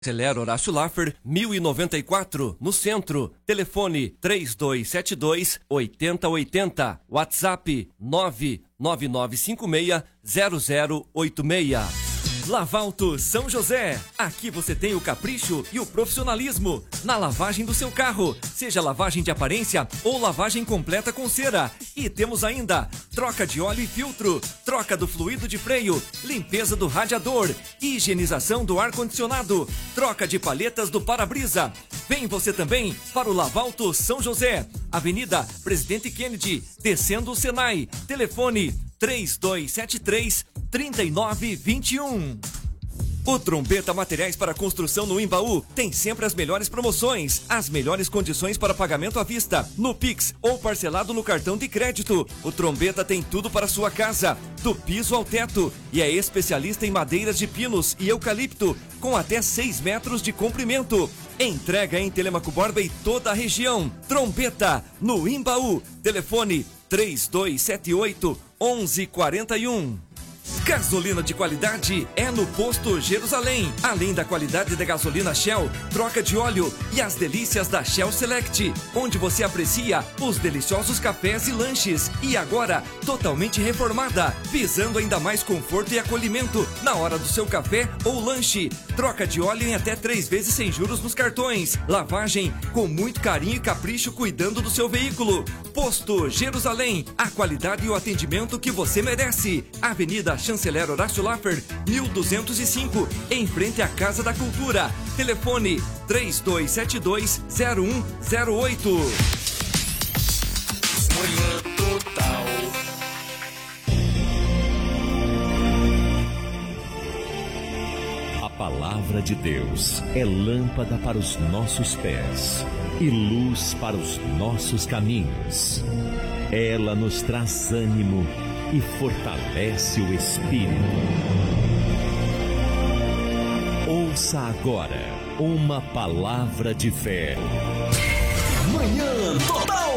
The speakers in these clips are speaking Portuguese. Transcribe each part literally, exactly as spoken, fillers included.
Celero Horácio Laffer, mil e noventa e quatro, no centro. Telefone três dois sete dois, oito zero oito zero. WhatsApp nove nove nove cinco seis, zero zero oito seis. Lavalto São José. Aqui você tem o capricho e o profissionalismo na lavagem do seu carro, seja lavagem de aparência ou lavagem completa com cera. E temos ainda troca de óleo e filtro, troca do fluido de freio, limpeza do radiador, higienização do ar-condicionado, troca de palhetas do para-brisa. Vem você também para o Lavalto São José, Avenida Presidente Kennedy, descendo o Senai. Telefone três dois sete três, três nove dois um. O Trombeta Materiais para Construção no Imbaú tem sempre as melhores promoções, as melhores condições para pagamento à vista, no Pix ou parcelado no cartão de crédito. O Trombeta tem tudo para sua casa, do piso ao teto, e é especialista em madeiras de pinos e eucalipto, com até seis metros de comprimento. Entrega em Telemaco Borba e toda a região. Trombeta, no Imbaú. Telefone três dois sete oito, um um quatro um. Gasolina de qualidade é no Posto Jerusalém. Além da qualidade da gasolina Shell, troca de óleo e as delícias da Shell Select, onde você aprecia os deliciosos cafés e lanches. E agora, totalmente reformada, visando ainda mais conforto e acolhimento na hora do seu café ou lanche. Troca de óleo em até três vezes sem juros nos cartões. Lavagem com muito carinho e capricho cuidando do seu veículo. Posto Jerusalém, a qualidade e o atendimento que você merece. Avenida Chanceler Horácio Laffer, mil duzentos e cinco, em frente à Casa da Cultura. Telefone três dois sete dois, zero um zero oito. Manhã Total. A palavra de Deus é lâmpada para os nossos pés e luz para os nossos caminhos. Ela nos traz ânimo e fortalece o espírito. Ouça agora uma palavra de fé. Manhã Total.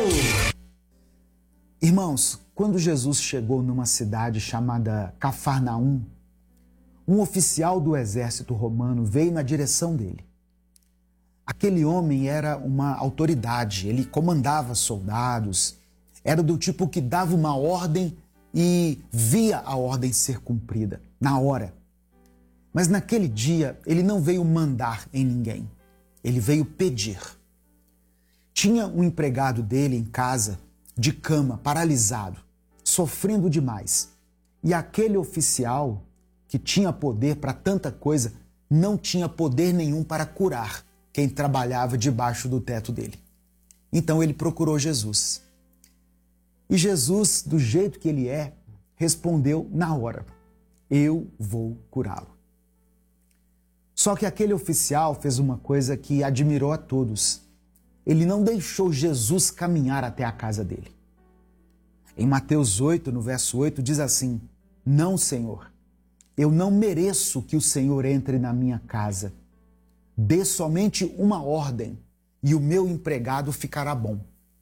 Irmãos, quando Jesus chegou numa cidade chamada Cafarnaum, um oficial do exército romano veio na direção dele. Aquele homem era uma autoridade, ele comandava soldados, era do tipo que dava uma ordem e via a ordem ser cumprida, na hora. Mas naquele dia, ele não veio mandar em ninguém, ele veio pedir. Tinha um empregado dele em casa, de cama, paralisado, sofrendo demais. E aquele oficial, que tinha poder para tanta coisa, não tinha poder nenhum para curar quem trabalhava debaixo do teto dele. Então ele procurou Jesus. E Jesus, do jeito que ele é, respondeu na hora: eu vou curá-lo. Só que aquele oficial fez uma coisa que admirou a todos. Ele não deixou Jesus caminhar até a casa dele. Em Mateus oito, no verso oito, diz assim: não, Senhor, eu não mereço que o Senhor entre na minha casa. Dê somente uma ordem e o meu empregado ficará bom.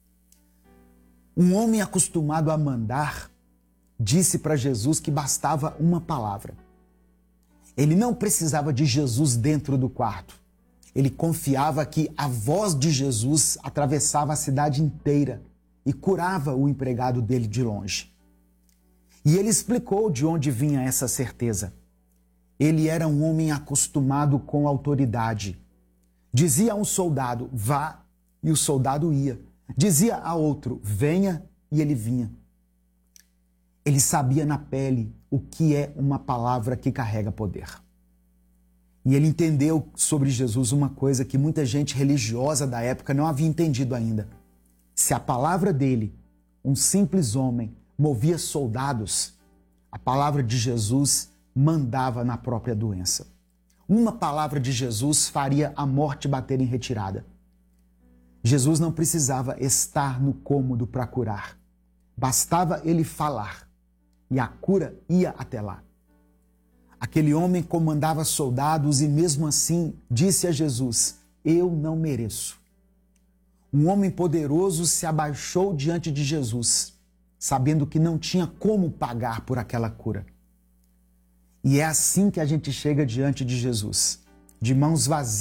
Um homem acostumado a mandar disse para Jesus que bastava uma palavra. Ele não precisava de Jesus dentro do quarto. Ele confiava que a voz de Jesus atravessava a cidade inteira e curava o empregado dele de longe. E ele explicou de onde vinha essa certeza. Ele era um homem acostumado com autoridade. Dizia a um soldado, vá, e o soldado ia. Dizia a outro, venha, e ele vinha. Ele sabia na pele o que é uma palavra que carrega poder. E ele entendeu sobre Jesus uma coisa que muita gente religiosa da época não havia entendido ainda. Se a palavra dele, um simples homem, movia soldados, a palavra de Jesus mandava na própria doença. Uma palavra de Jesus faria a morte bater em retirada. Jesus não precisava estar no cômodo para curar. Bastava ele falar e a cura ia até lá. Aquele homem comandava soldados e mesmo assim disse a Jesus, eu não mereço. Um homem poderoso se abaixou diante de Jesus, sabendo que não tinha como pagar por aquela cura. E é assim que a gente chega diante de Jesus, de mãos vazias.